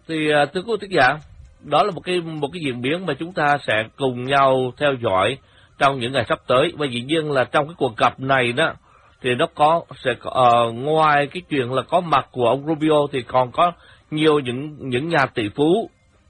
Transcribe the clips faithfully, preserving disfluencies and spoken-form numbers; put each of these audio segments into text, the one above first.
Thì uh, thưa quý vị thính giả, đó là một cái một cái diễn biến mà chúng ta sẽ cùng nhau theo dõi trong những ngày sắp tới. Và dĩ nhiên là trong cái cuộc gặp này đó thì nó có sẽ uh, ngoài cái chuyện là có mặt của ông Rubio thì còn có nhiều những những nhà tỷ phú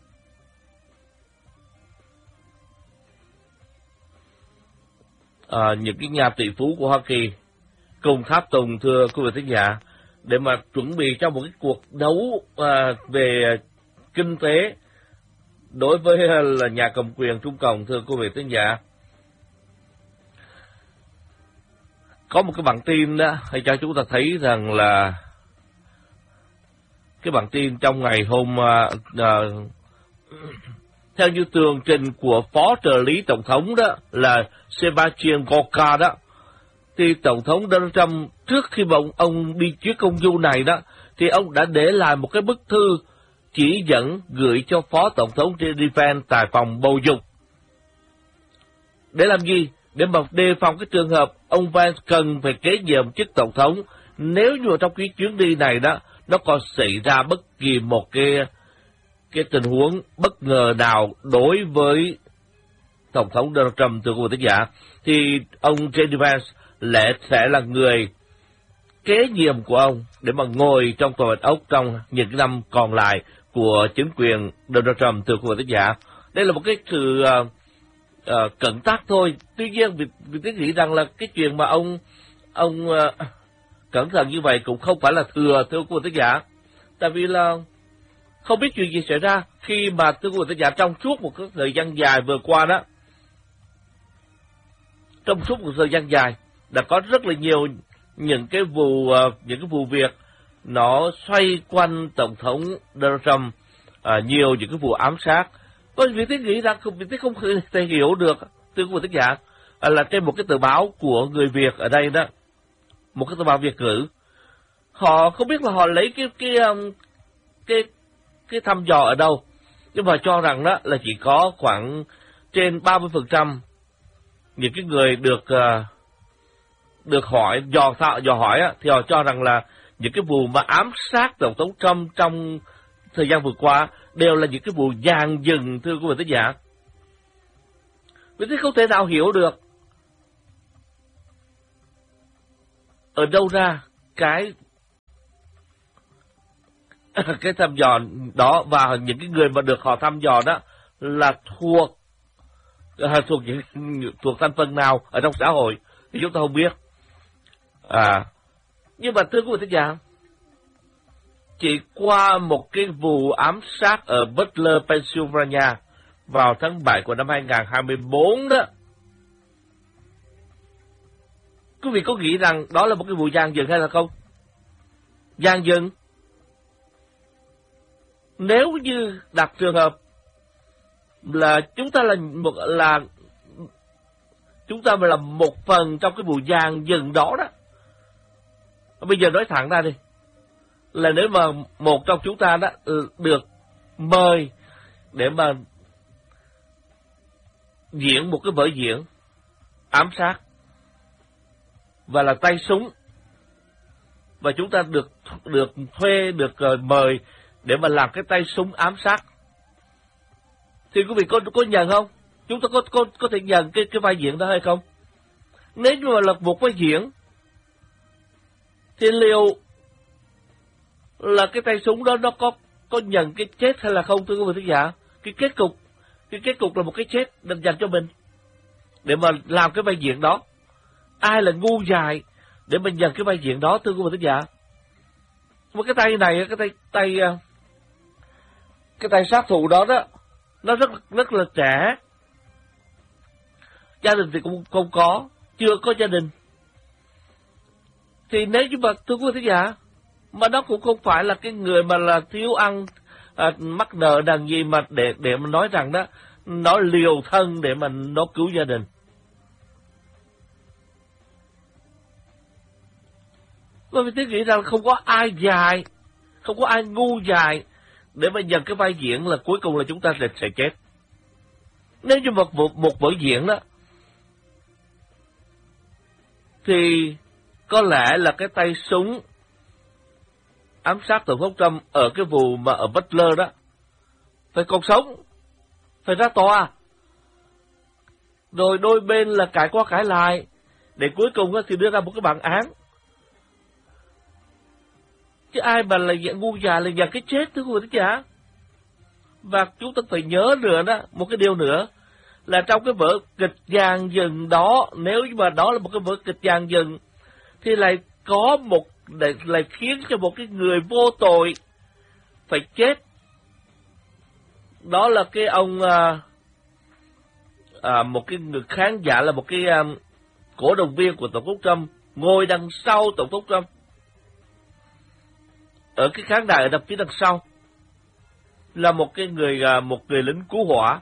uh, những cái nhà tỷ phú của Hoa Kỳ cùng tháp tùng, thưa quý vị thính giả, để mà chuẩn bị cho một cái cuộc đấu uh, về kinh tế đối với là nhà cầm quyền Trung Cộng, thưa quý vị thính giả. Có một cái bản tin đóให้cho chúng ta thấy rằng là cái bản tin trong ngày hôm uh, uh, theo như tường trình của phó trợ lý tổng thống đó là Sebastian Gorka đó, thì tổng thống Donald Trump trước khi mà ông, ông đi chuyến công du này đó thì ông đã để lại một cái bức thư chỉ dẫn gửi cho phó tổng thống J D Vance tại phòng bầu dục. Để làm gì? Để mà đề phòng cái trường hợp ông Vance cần phải kế nhiệm chức tổng thống nếu như trong cái chuyến đi này đó nó còn xảy ra bất kỳ một cái cái tình huống bất ngờ nào đối với tổng thống Donald Trump, thưa quý vị thính giả, thì ông J D Vance lẽ sẽ là người kế nhiệm của ông để mà ngồi trong tòa Bạch Ốc trong những năm còn lại của chính quyền Donald Trump, thưa quý vị thính giả. Đây là một cái sự uh, uh, cẩn tác thôi. Tuy nhiên, vì, vì tôi nghĩ rằng là cái chuyện mà ông ông uh, cẩn thận như vậy cũng không phải là thừa, thưa quý vị thính giả. Tại vì là không biết chuyện gì xảy ra khi mà, thưa quý vị thính giả, trong suốt một cái thời gian dài vừa qua đó, trong suốt một thời gian dài đã có rất là nhiều những cái vụ uh, những cái vụ việc nó xoay quanh tổng thống Donald Trump, uh, nhiều những cái vụ ám sát. Bởi vì tôi nghĩ rằng vì tôi không thể hiểu được, thưa quý vị thính giả, uh, là trên một cái tờ báo của người Việt ở đây đó, một cái tờ báo Việt ngữ, họ không biết là họ lấy cái cái um, cái cái thăm dò ở đâu, nhưng mà cho rằng đó là chỉ có khoảng trên ba mươi phần trăm những cái người được uh, được hỏi dò thạo dò hỏi á, thì họ cho rằng là những cái vụ mà ám sát tổng thống Trump trong thời gian vừa qua đều là những cái vụ dàn dừng, thưa quý vị thính giả. Vì thế không thể nào hiểu được ở đâu ra cái cái thăm dò đó, và những cái người mà được họ thăm dò đó là thuộc thuộc những thuộc thành phần nào ở trong xã hội thì chúng ta không biết. À, nhưng mà thưa quý vị thính giả, chỉ qua một cái vụ ám sát ở Butler, Pennsylvania vào tháng bảy của năm hai nghìn không trăm hai mươi bốn đó, quý vị có nghĩ rằng đó là một cái vụ gian dựng hay là không? Gian dựng. Nếu như đặt trường hợp là chúng ta là một là chúng ta là một phần trong cái vụ gian dựng đó đó, bây giờ nói thẳng ra đi, là nếu mà một trong chúng ta đó được mời để mà diễn một cái vở diễn ám sát và là tay súng, và chúng ta được được thuê, được uh, mời để mà làm cái tay súng ám sát, thì quý vị có có nhận không? Chúng ta có có có thể nhận cái cái vai diễn đó hay không? Nếu như mà là một vai diễn thì liệu là cái tay súng đó nó có có nhận cái chết hay là không, thưa quý vị thính giả? Cái kết cục, cái kết cục là một cái chết được dành cho mình để mà làm cái vai diễn đó. Ai là ngu dại để mình nhận cái vai diễn đó, thưa quý vị thính giả? Một cái tay này, cái tay tay cái tay sát thủ đó đó, nó rất rất là trẻ, gia đình thì cũng không có, chưa có gia đình. Thì nếu như mà, thưa quý vị thính giả, mà nó cũng không phải là cái người mà là thiếu ăn, à, mắc nợ đằng gì mà để để mà nói rằng đó nó liều thân để mà nó cứu gia đình. Bởi vì tôi nghĩ rằng không có ai dài, không có ai ngu dài để mà nhận cái vai diễn là cuối cùng là chúng ta sẽ, sẽ chết. Nếu như một, một, một vở diễn đó thì có lẽ là cái tay súng ám sát tổng thống Trump ở cái vụ mà ở Butler đó phải còn sống, phải ra tòa. Rồi đôi bên là cãi qua cãi lại, để cuối cùng thì đưa ra một cái bản án. Chứ ai mà là dạng ngu già là dạng cái chết thưa quý vị giả. Và chúng ta phải nhớ nữa đó, một cái điều nữa, là trong cái vở kịch dàn dựng đó, nếu như mà đó là một cái vở kịch dàn dựng, thì lại có một, lại khiến cho một cái người vô tội phải chết. Đó là cái ông, à, à, một cái người khán giả, là một cái à, cổ động viên của Tổng thống Trump, ngồi đằng sau Tổng thống Trump, ở cái khán đài ở đằng phía đằng sau, là một cái người, à, một người lính cứu hỏa.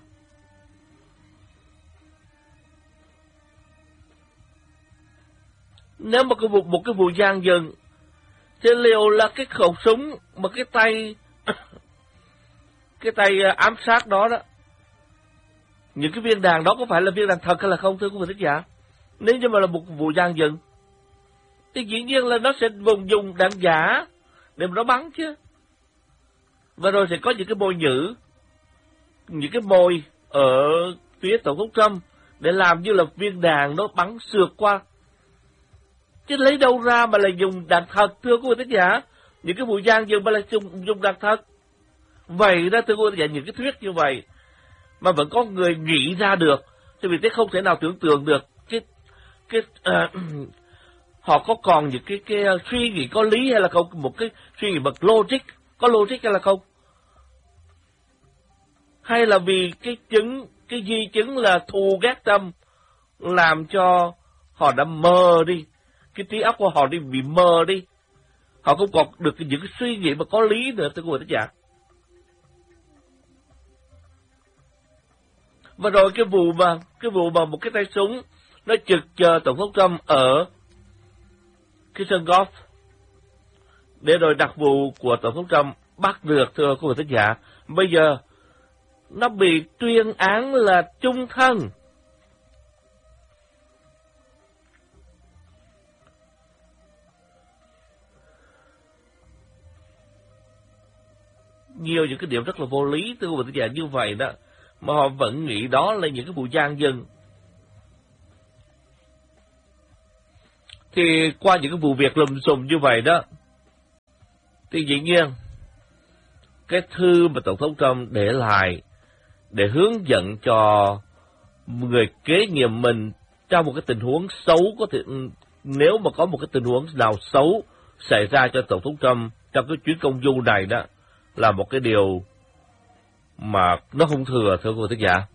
Nếu mà có một, một cái vụ gian dừng, thì liệu là cái khẩu súng mà cái tay cái tay ám sát đó đó, những cái viên đạn đó có phải là viên đạn thật hay là không thưa quý vị khán giả? Nếu như mà là một vụ gian dừng thì dĩ nhiên là nó sẽ vùng dùng đạn giả để mà nó bắn chứ. Và rồi sẽ có những cái mồi nhử, những cái mồi ở phía Tổng thống Trump để làm như là viên đạn nó bắn sượt qua. Chứ lấy đâu ra mà là dùng đạn thật thưa quý vị khán giả? Những cái vụ gian dừng mà là dùng, dùng đạn thật. Vậy đó thưa quý vị khán giả, những cái thuyết như vậy mà vẫn có người nghĩ ra được, thì vì thế không thể nào tưởng tượng được cái cái uh, họ có còn những cái cái uh, suy nghĩ có lý hay là không, một cái suy nghĩ bậc logic, có logic hay là không, hay là vì cái chứng cái di chứng là thù ghét tâm làm cho họ đã mờ đi, cái trí óc của họ đi bị mờ đi, họ không còn được những cái suy nghĩ mà có lý nữa thưa quý vị khán giả. Và rồi cái vụ mà cái vụ mà một cái tay súng nó trực chờ Tổng thống Trump ở cái sân golf để rồi đặc vụ của Tổng thống Trump bắt được thưa quý vị khán giả. Bây giờ nó bị tuyên án là chung thân. Nhiều những cái điểm rất là vô lý thưa quý vị khán giả như vậy đó, mà họ vẫn nghĩ đó là những cái vụ gian dừng. Thì qua những cái vụ việc lùm xùm như vậy đó, thì dĩ nhiên cái thư mà Tổng thống Trump để lại để hướng dẫn cho người kế nhiệm mình trong một cái tình huống xấu, có thể nếu mà có một cái tình huống nào xấu xảy ra cho Tổng thống Trump trong cái chuyến công du này đó, là một cái điều mà nó không thừa thưa quý vị khán giả.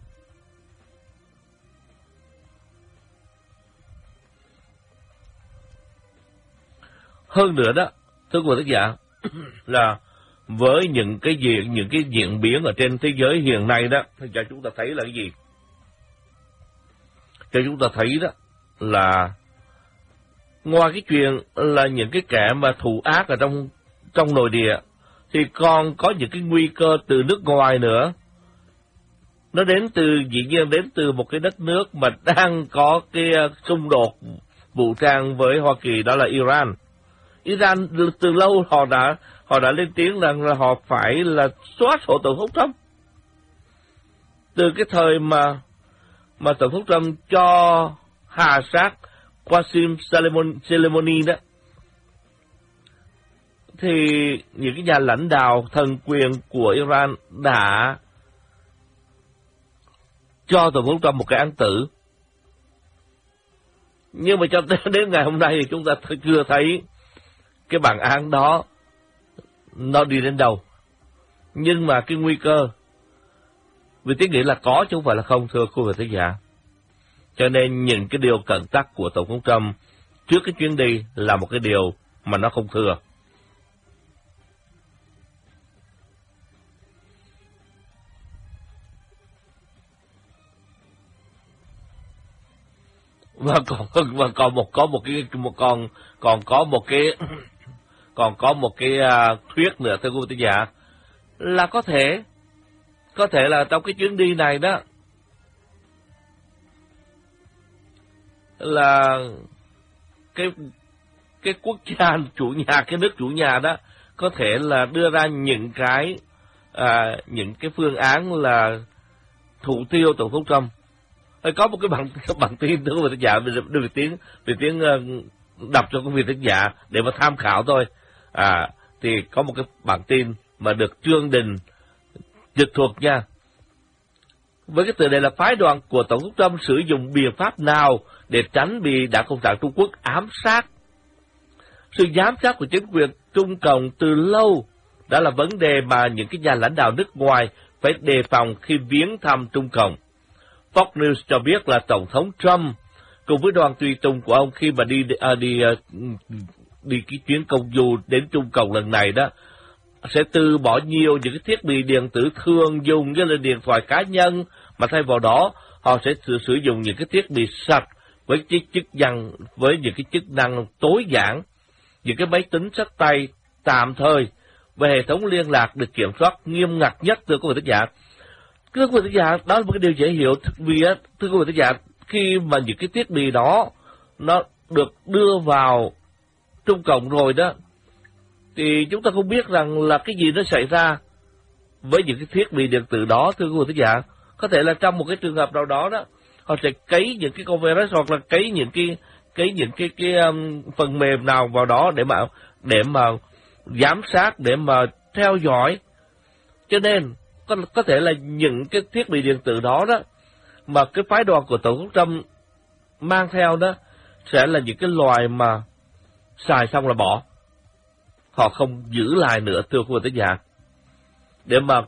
Hơn nữa đó thưa quý vị khán giả, là với những cái diện những cái diễn biến ở trên thế giới hiện nay đó, thì cho chúng ta thấy là cái gì? Cho chúng ta thấy đó là ngoài cái chuyện là những cái kẻ mà thù ác ở trong trong nội địa, thì còn có những cái nguy cơ từ nước ngoài nữa. Nó đến từ, dĩ nhiên đến từ một cái đất nước mà đang có cái xung đột vũ trang với Hoa Kỳ, đó là Iran. Iran từ lâu họ đã họ đã lên tiếng rằng là họ phải là xóa sổ Tổng thống Trump. Từ cái thời mà mà Tổng thống Trump cho hạ sát Qasem Soleimani đó, thì những cái nhà lãnh đạo thần quyền của Iran đã cho Tổng thống Trump một cái án tử. Nhưng mà cho đến ngày hôm nay thì chúng ta chưa thấy cái bản án đó nó đi đến đâu. Nhưng mà cái nguy cơ, vì tiếng nghĩ là có chứ không phải là không thưa quý vị khán giả. Cho nên những cái điều cẩn tắc của Tổng thống Trump trước cái chuyến đi là một cái điều mà nó không thừa. Và còn và còn một có một cái một còn còn có một cái còn có một cái uh, thuyết nữa thưa quý vị khán giả, là có thể có thể là trong cái chuyến đi này đó là cái cái quốc gia chủ nhà, cái nước chủ nhà đó có thể là đưa ra những cái à, những cái phương án là thủ tiêu Tổng thống Trump. Có một cái bản bản tin thưa quý vị thính giả, về tiếng về tiếng đọc cho quý vị thính giả để mà tham khảo thôi. À, thì có một cái bản tin mà được Trương Đình dịch thuật nha. Với cái tựa đề là phái đoàn của Tổng thống Trump sử dụng biện pháp nào để tránh bị Đảng Cộng sản Trung Quốc ám sát. Sự giám sát của chính quyền Trung Cộng từ lâu đã là vấn đề mà những cái nhà lãnh đạo nước ngoài phải đề phòng khi viếng thăm Trung Cộng. Fox News cho biết là Tổng thống Trump cùng với đoàn tùy tùng của ông khi mà đi à, đi à, đi cái chuyến công du đến Trung Cộng lần này đó sẽ từ bỏ nhiều những cái thiết bị điện tử thường dùng như là điện thoại cá nhân, mà thay vào đó họ sẽ sử, sử dụng những cái thiết bị sạch với chức chức năng với những cái chức năng tối giản, những cái máy tính xách tay tạm thời và hệ thống liên lạc được kiểm soát nghiêm ngặt nhất. Thưa quý vị thính giả, thưa quý vị thính giả, đó là một cái điều dễ hiểu, vì thưa quý vị thính giả, khi mà những cái thiết bị đó nó được đưa vào Trung Cộng rồi đó, thì chúng ta không biết rằng là cái gì nó xảy ra với những cái thiết bị điện tử đó. Thưa quý vị thính giả, có thể là trong một cái trường hợp nào đó đó, họ sẽ cấy những cái con virus hoặc là cấy những cái cấy những cái cái um, phần mềm nào vào đó để mà để mà giám sát, để mà theo dõi. Cho nên có có thể là những cái thiết bị điện tử đó đó mà cái phái đoàn của Tổng thống Trump mang theo đó sẽ là những cái loài mà xài xong là bỏ, họ không giữ lại nữa. Thưa quý vị thính giả, để mà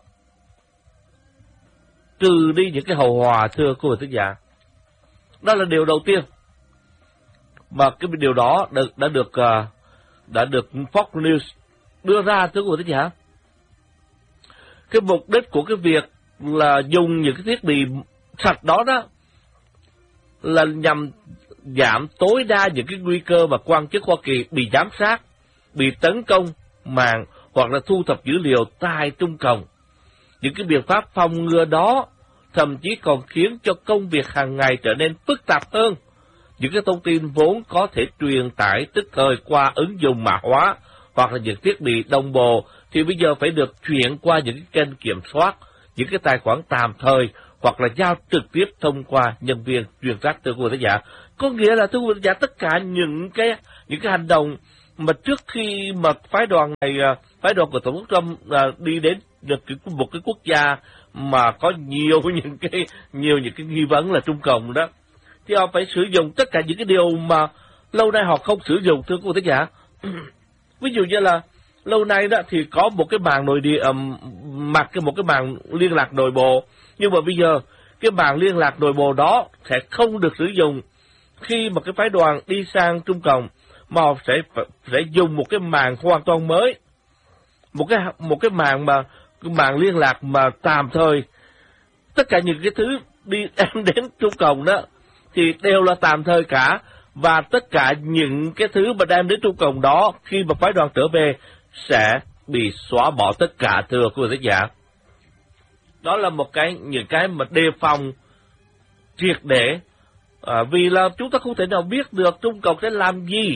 trừ đi những cái hậu hòa. Thưa quý vị thính giả, đó là điều đầu tiên mà cái điều đó được, đã được đã được Fox News đưa ra. Thưa quý vị thính giả, cái mục đích của cái việc là dùng những cái thiết bị sạch đó đó là nhằm giảm tối đa những cái nguy cơ mà quan chức Hoa Kỳ bị giám sát, bị tấn công mạng hoặc là thu thập dữ liệu tại Trung Cộng. Những cái biện pháp phòng ngừa đó thậm chí còn khiến cho công việc hàng ngày trở nên phức tạp hơn. Những cái thông tin vốn có thể truyền tải tức thời qua ứng dụng mã hóa hoặc là những thiết bị đồng bộ thì bây giờ phải được chuyển qua những cái kênh kiểm soát, những cái tài khoản tạm thời hoặc là giao trực tiếp thông qua nhân viên truyền phát. Thưa quý vị thính giả, có nghĩa là thưa quý vị thính giả, tất cả những cái những cái hành động mà trước khi mà phái đoàn này phái đoàn của Tổng thống Trump đi đến được một cái quốc gia mà có nhiều những cái nhiều những cái nghi vấn là Trung Cộng đó, thì họ phải sử dụng tất cả những cái điều mà lâu nay họ không sử dụng. Thưa quý vị thính giả, ví dụ như là lâu nay đó thì có một cái mạng nội địa, um, mặc cái một cái mạng liên lạc nội bộ, nhưng mà bây giờ cái mạng liên lạc nội bộ đó sẽ không được sử dụng khi mà cái phái đoàn đi sang Trung Cộng, mà họ sẽ sẽ dùng một cái mạng hoàn toàn mới, một cái một cái mạng mà cái mạng liên lạc mà tạm thời. Tất cả những cái thứ đi đem đến Trung Cộng đó thì đều là tạm thời cả, và tất cả những cái thứ mà đem đến Trung Cộng đó khi mà phái đoàn trở về sẽ bị xóa bỏ tất cả. Thưa quý vị thính giả, đó là một cái những cái mà đề phòng triệt để, à, vì là chúng ta không thể nào biết được Trung Cộng sẽ làm gì.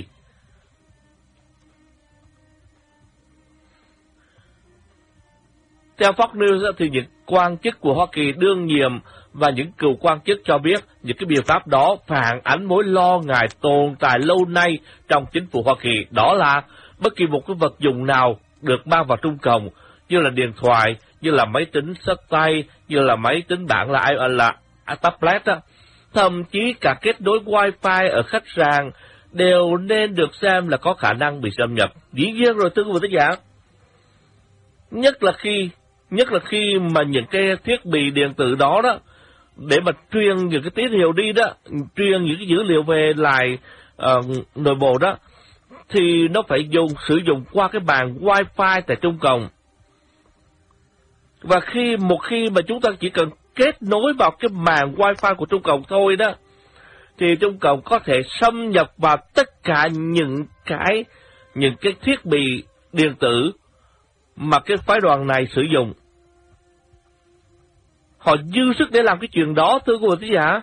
Theo Fox News thì những quan chức của Hoa Kỳ đương nhiệm và những cựu quan chức cho biết những cái biện pháp đó phản ánh mối lo ngại tồn tại lâu nay trong chính phủ Hoa Kỳ, đó là bất kỳ một cái vật dụng nào được mang vào Trung Cộng, như là điện thoại, như là máy tính xách tay, như là máy tính bảng là là, là tablet đó, thậm chí cả kết nối wifi ở khách sạn đều nên được xem là có khả năng bị xâm nhập. Dĩ nhiên rồi thưa quý vị thính giả, nhất là khi nhất là khi mà những cái thiết bị điện tử đó đó để mà truyền những cái tín hiệu đi đó, truyền những cái dữ liệu về lại uh, nội bộ đó, thì nó phải dùng sử dụng qua cái bàn wifi tại Trung Cộng. Và khi một khi mà chúng ta chỉ cần kết nối vào cái mạng wifi của Trung Cộng thôi đó, thì Trung Cộng có thể xâm nhập vào tất cả những cái những cái thiết bị điện tử mà cái phái đoàn này sử dụng. Họ dư sức để làm cái chuyện đó, thưa quý vị thính giả.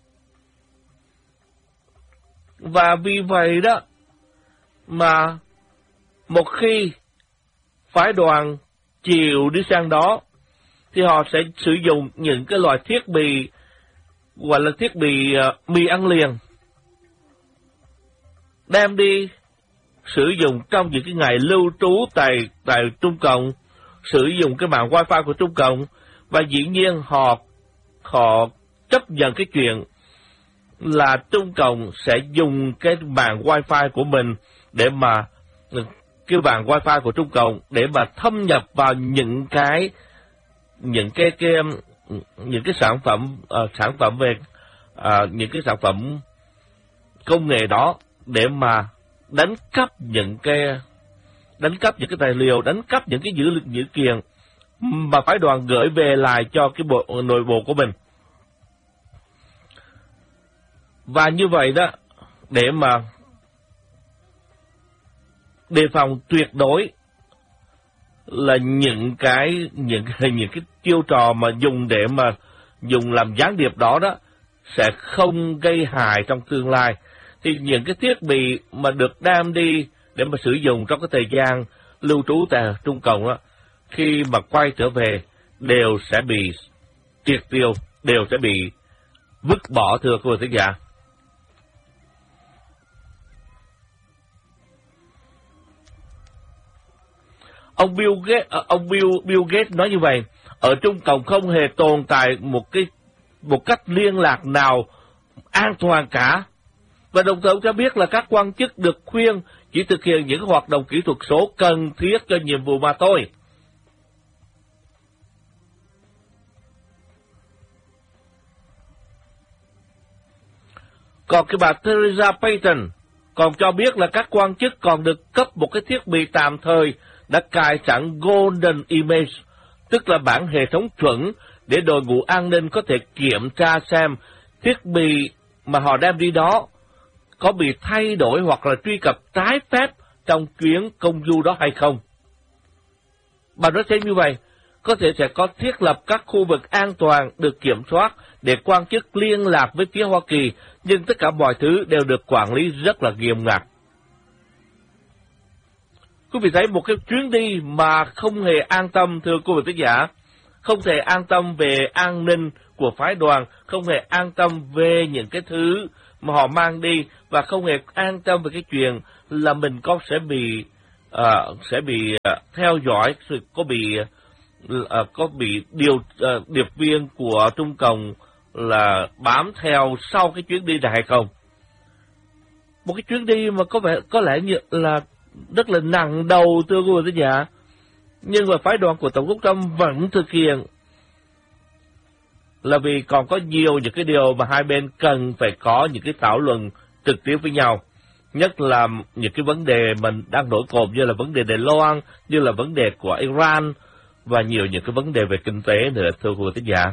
Và vì vậy đó mà một khi phái đoàn chịu đi sang đó, thì họ sẽ sử dụng những cái loại thiết bị gọi là thiết bị uh, mì ăn liền, đem đi sử dụng trong những cái ngày lưu trú tại tại Trung Cộng, sử dụng cái mạng wifi của Trung Cộng, và dĩ nhiên họ họ chấp nhận cái chuyện là Trung Cộng sẽ dùng cái mạng wifi của mình để mà cái mạng wifi của Trung Cộng để mà thâm nhập vào những cái những cái cái những cái sản phẩm uh, sản phẩm về uh, những cái sản phẩm công nghệ đó, để mà đánh cắp những cái đánh cắp những cái tài liệu, đánh cắp những cái dữ liệu dữ kiện mà phái đoàn gửi về lại cho cái bộ nội bộ của mình. Và như vậy đó, để mà đề phòng tuyệt đối là những cái những những cái chiêu trò mà dùng để mà dùng làm gián điệp đó đó sẽ không gây hại trong tương lai, thì những cái thiết bị mà được đem đi để mà sử dụng trong cái thời gian lưu trú tại Trung Cộng đó, khi mà quay trở về đều sẽ bị triệt tiêu, đều sẽ bị vứt bỏ, thưa quý vị khán giả. Ông Bill Gates, ông Bill, Bill Gates nói như vậy, ở Trung Cộng không hề tồn tại một cái một cách liên lạc nào an toàn cả. Và đồng thời ông cho biết là các quan chức được khuyên chỉ thực hiện những hoạt động kỹ thuật số cần thiết cho nhiệm vụ mà thôi. Còn cái bà Theresa Payton còn cho biết là các quan chức còn được cấp một cái thiết bị tạm thời đã cài sẵn Golden Image, tức là bản hệ thống chuẩn để đội ngũ an ninh có thể kiểm tra xem thiết bị mà họ đem đi đó có bị thay đổi hoặc là truy cập trái phép trong chuyến công du đó hay không. Bà nói thêm như vậy, có thể sẽ có thiết lập các khu vực an toàn được kiểm soát để quan chức liên lạc với phía Hoa Kỳ, nhưng tất cả mọi thứ đều được quản lý rất là nghiêm ngặt. Quý vị thấy một cái chuyến đi mà không hề an tâm, thưa quý vị khán giả, không thể an tâm về an ninh của phái đoàn, không hề an tâm về những cái thứ mà họ mang đi, và không hề an tâm về cái chuyện là mình có sẽ bị uh, sẽ bị uh, theo dõi, có bị uh, có bị điều uh, điệp viên của Trung Cộng là bám theo sau cái chuyến đi này hay không. Một cái chuyến đi mà có vẻ có lẽ như là rất là nặng đầu, thưa quý vị khán giả, nhưng mà phái đoàn của Tổng thống Trump vẫn thực hiện, là vì còn có nhiều những cái điều mà hai bên cần phải có những cái thảo luận trực tiếp với nhau, nhất là những cái vấn đề mình đang nổi cộm như là vấn đề Đài Loan, như là vấn đề của Iran và nhiều những cái vấn đề về kinh tế nữa, thưa quý vị khán giả.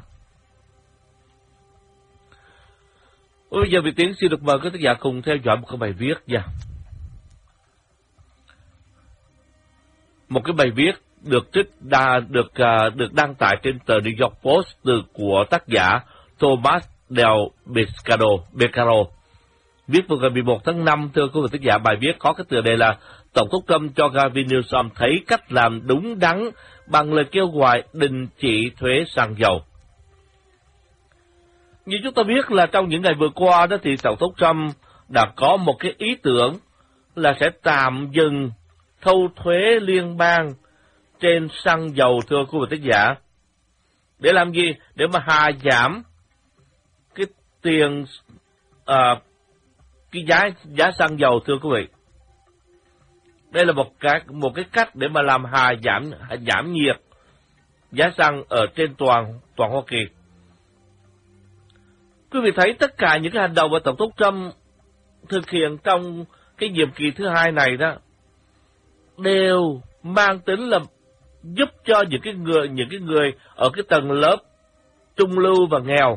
Bây giờ Việt Tiến xin được mời các tác giả cùng theo dõi một cái bài viết nha. Một cái bài viết được trích đa, được uh, được đăng tải trên tờ New York Post từ của tác giả Thomas Del Beccaro. Beccaro. Viết vào ngày mười một tháng năm, thưa quý vị tác giả, bài viết có cái tựa đề là Tổng thống Trump cho Gavin Newsom thấy cách làm đúng đắn bằng lời kêu gọi đình chỉ thuế xăng dầu. Như chúng ta biết là trong những ngày vừa qua đó thì Tổng thống Trump đã có một cái ý tưởng là sẽ tạm dừng thâu thuế liên bang trên xăng dầu, thưa quý vị tác giả. Để làm gì? Để mà hạ giảm cái tiền uh, cái giá giá xăng dầu, thưa quý vị. Đây là một cái một cái cách để mà làm hạ giảm hạ giảm nhiệt giá xăng ở trên toàn toàn Hoa Kỳ. Quý vị thấy tất cả những cái hành động mà Tổng thống Trump thực hiện trong cái nhiệm kỳ thứ hai này đó đều mang tính là giúp cho những cái người những cái người ở cái tầng lớp trung lưu và nghèo.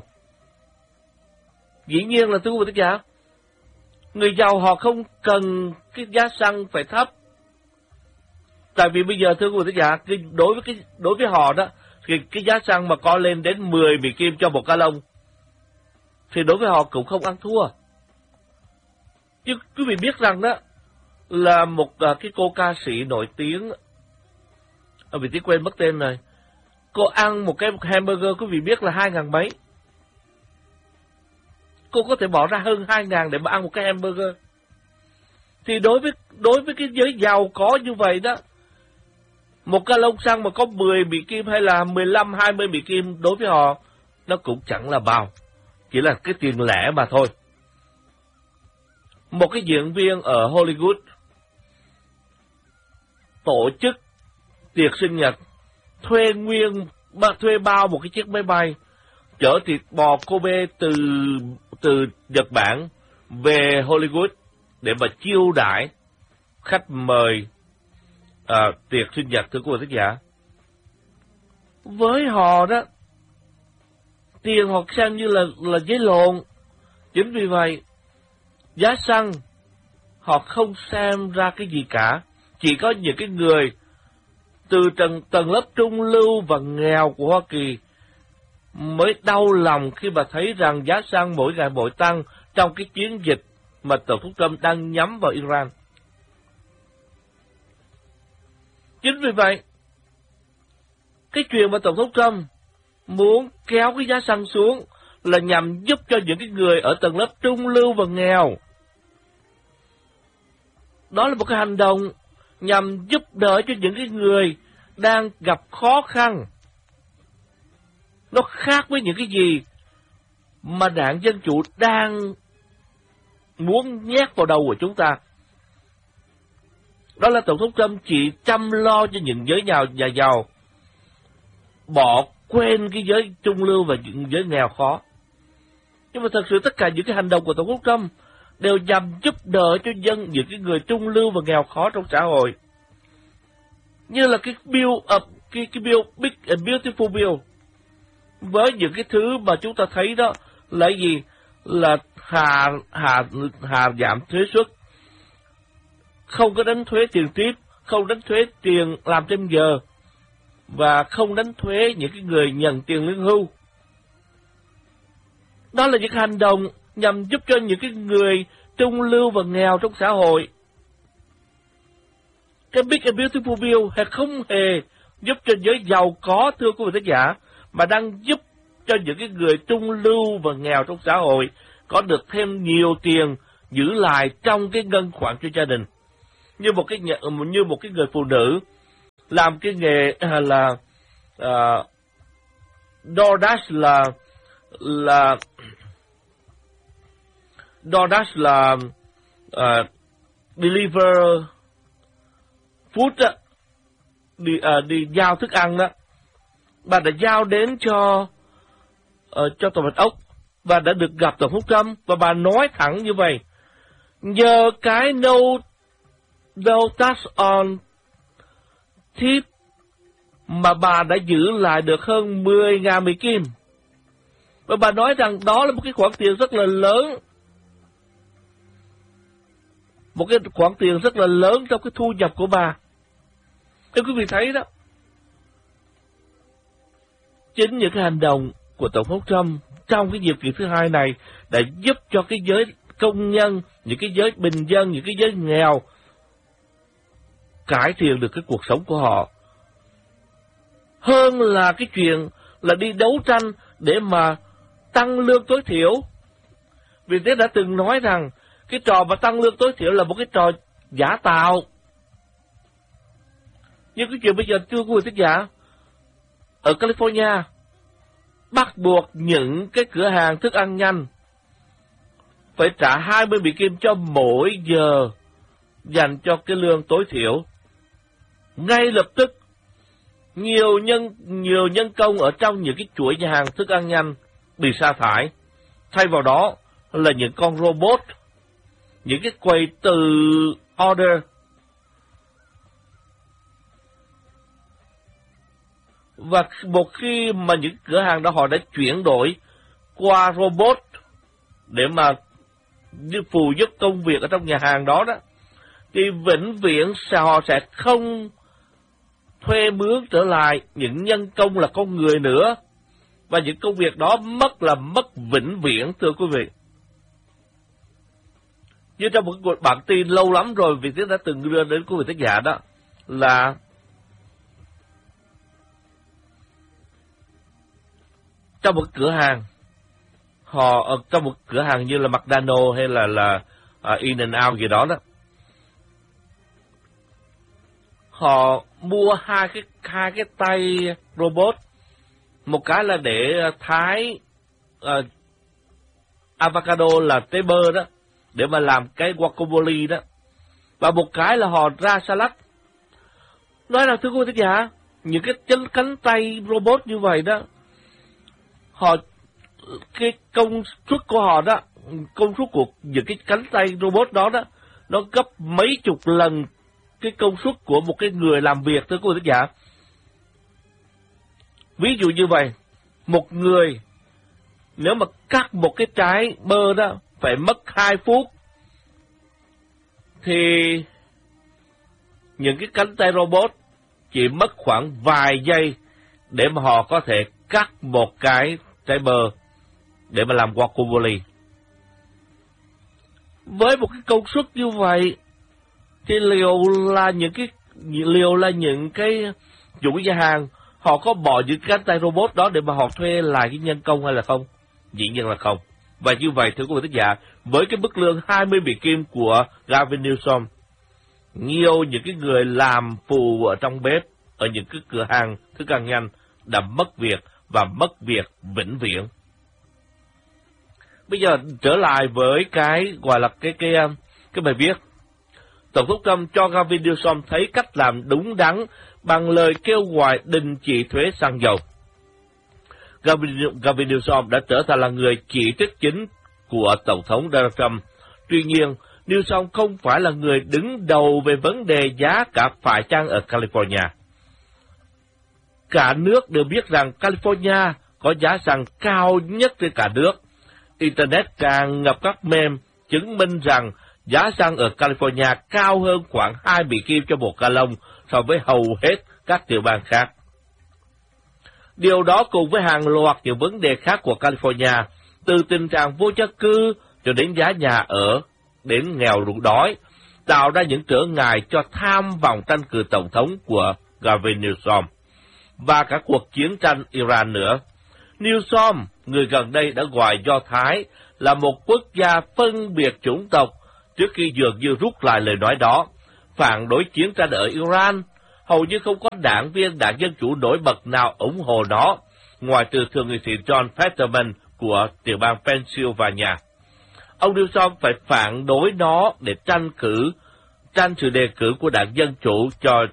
Dĩ nhiên là thưa quý vị tác giả, người giàu họ không cần cái giá xăng phải thấp, tại vì bây giờ thưa quý vị tác giả, cái đối với cái đối với họ đó thì cái giá xăng mà có lên đến mười Mỹ Kim cho một gallon thì đối với họ cũng không ăn thua. Chứ quý vị biết rằng đó là một uh, cái cô ca sĩ nổi tiếng à, vị trí quên mất tên rồi. Cô ăn một cái hamburger quý vị biết là hai ngàn mấy. Cô có thể bỏ ra hơn hai ngàn để mà ăn một cái hamburger. Thì đối với đối với cái giới giàu có như vậy đó, một cái lông xăng mà có mười mỹ kim hay là mười lăm, hai mươi mỹ kim đối với họ, nó cũng chẳng là bao. Chỉ là cái tiền lẻ mà thôi. Một cái diễn viên ở Hollywood tổ chức tiệc sinh nhật, thuê nguyên, thuê bao một cái chiếc máy bay, chở thịt bò Kobe từ, từ Nhật Bản về Hollywood để mà chiêu đãi khách mời à, tiệc sinh nhật, thưa quý vị khán giả. Với họ đó, tiền họ xem như là, là giấy lộn. Chính vì vậy, giá xăng họ không xem ra cái gì cả. Chỉ có những cái người từ tầng, tầng lớp trung lưu và nghèo của Hoa Kỳ mới đau lòng khi mà thấy rằng giá xăng mỗi ngày mỗi tăng trong cái chiến dịch mà Tổng thống Trump đang nhắm vào Iran. Chính vì vậy, cái chuyện mà Tổng thống Trump muốn kéo cái giá xăng xuống là nhằm giúp cho những cái người ở tầng lớp trung lưu và nghèo. Đó là một cái hành động nhằm giúp đỡ cho những cái người đang gặp khó khăn. Nó khác với những cái gì mà đảng Dân Chủ đang muốn nhét vào đầu của chúng ta. Đó là Tổng thống Trump chỉ chăm lo cho những giới nhà, nhà giàu, bỏ quên cái giới trung lưu và những giới nghèo khó. Nhưng mà thật sự tất cả những cái hành động của Tổng thống Trump đều nhằm giúp đỡ cho dân, những cái người trung lưu và nghèo khó trong xã hội. Như là cái bill, uh, cái, cái bill, Big and Beautiful Bill. Với những cái thứ mà chúng ta thấy đó là gì? Là hạ, hạ, hạ giảm thuế suất, không có đánh thuế tiền tiếp, không đánh thuế tiền làm thêm giờ, và không đánh thuế những cái người nhận tiền lương hưu. Đó là những hành động nhằm giúp cho những cái người trung lưu và nghèo trong xã hội. Cái Big and Beautiful Bill hay không hề giúp cho giới giàu có, thưa quý vị khán giả, mà đang giúp cho những cái người trung lưu và nghèo trong xã hội có được thêm nhiều tiền giữ lại trong cái ngân khoản cho gia đình. Như một cái như một cái người phụ nữ làm cái nghề là uh, DoorDash là là DoorDash là uh, deliver food đó, đi uh, đi giao thức ăn đó. Bà đã giao đến cho uh, cho Tòa Bạch Ốc và đã được gặp Tổng thống Trump, và bà nói thẳng như vậy: nhờ cái no no tax on tip mà bà đã giữ lại được hơn mười nghìn Mỹ Kim. Và bà nói rằng đó là một cái khoản tiền rất là lớn. Một cái khoản tiền rất là lớn trong cái thu nhập của bà. Thưa quý vị thấy đó, chính những cái hành động của Tổng thống Trump trong cái nhiệm kỳ thứ hai này đã giúp cho cái giới công nhân, những cái giới bình dân, những cái giới nghèo cải thiện được cái cuộc sống của họ. Hơn là cái chuyện là đi đấu tranh để mà tăng lương tối thiểu. Vì thế đã từng nói rằng cái trò mà tăng lương tối thiểu là một cái trò giả tạo. Nhưng cái chuyện bây giờ, thưa quý vị khán giả, ở California bắt buộc những cái cửa hàng thức ăn nhanh phải trả hai mươi Mỹ Kim cho mỗi giờ dành cho cái lương tối thiểu. Ngay lập tức, nhiều nhân nhiều nhân công ở trong những cái chuỗi nhà hàng thức ăn nhanh bị sa thải. Thay vào đó là những con robot, những cái quầy từ order. Và một khi mà những cửa hàng đó họ đã chuyển đổi qua robot để mà phụ giúp công việc ở trong nhà hàng đó đó, thì vĩnh viễn họ sẽ không thuê mướn trở lại những nhân công là con người nữa. Và những công việc đó mất là mất vĩnh viễn, thưa quý vị. Như trong một bản tin lâu lắm rồi, vì thế đã từng đưa đến quý vị khán giả đó, là trong một cửa hàng, họ ở trong một cửa hàng như là McDonald's hay là là uh, In and Out gì đó đó, họ mua hai cái hai cái tay robot, một cái là để thái uh, avocado là tế bơ đó, để mà làm cái guacamole đó, và một cái là họ ra salad. Nói là thưa quý vị thính giả, những cái chân cánh tay robot như vậy đó, họ cái công suất của họ đó, công suất của những cái cánh tay robot đó đó, nó gấp mấy chục lần cái công suất của một cái người làm việc, thưa quý vị thính giả. Ví dụ như vậy, một người nếu mà cắt một cái trái bơ đó phải mất hai phút, thì những cái cánh tay robot chỉ mất khoảng vài giây để mà họ có thể cắt một cái trái bơ để mà làm guacamole. Với một cái công suất như vậy thì liệu là những cái liệu là những cái chủ nhà hàng họ có bỏ những cánh tay robot đó để mà họ thuê lại cái nhân công hay là không? Dĩ nhiên là không. Và như vậy thưa quý vị thính giả, với cái mức lương hai mươi Mỹ Kim của Gavin Newsom, nhiều những cái người làm phụ ở trong bếp ở những cái cửa hàng thức ăn nhanh đã mất việc và mất việc vĩnh viễn. Bây giờ trở lại với cái gọi là cái cái cái bài viết. Tổng thống Trump cho Gavin Newsom thấy cách làm đúng đắn bằng lời kêu gọi đình chỉ thuế xăng dầu. Gavin, Gavin Newsom đã trở thành là người chỉ trích chính của Tổng thống Donald Trump. Tuy nhiên, Newsom không phải là người đứng đầu về vấn đề giá cả phải chăng ở California. Cả nước đều biết rằng California có giá xăng cao nhất trên cả nước. Internet càng ngập các meme chứng minh rằng giá xăng ở California cao hơn khoảng hai Mỹ Kim cho một gallon so với hầu hết các tiểu bang khác. Điều đó cùng với hàng loạt những vấn đề khác của California, từ tình trạng vô gia cư cho đến giá nhà ở, đến nghèo rụng đói, tạo ra những trở ngại cho tham vọng tranh cử tổng thống của Gavin Newsom, và cả cuộc chiến tranh Iran nữa. Newsom, người gần đây đã gọi Do Thái là một quốc gia phân biệt chủng tộc trước khi dường như rút lại lời nói đó, phản đối chiến tranh ở Iran. Hầu như không có đảng viên đảng Dân Chủ nổi bật nào ủng hộ nó, ngoài trừ thượng nghị sĩ John Fetterman của tiểu bang Pennsylvania. Ông Newsom phải phản đối nó để tranh cử, tranh sự đề cử của đảng Dân Chủ cho,